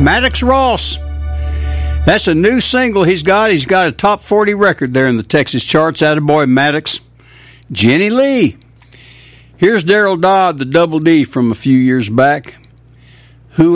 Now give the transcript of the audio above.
Maddox Ross. That's a new single he's got. He's got a top 40 record there in the Texas charts. Attaboy Maddox. Jenny Lee. Here's Daryl Dodd, the Double D from a few years back.